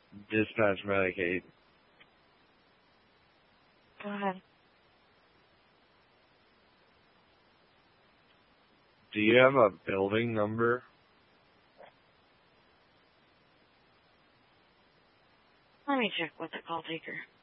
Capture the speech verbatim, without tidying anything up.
Dispatch Medicaid. Go ahead. Do you have a building number? Let me check with the call taker.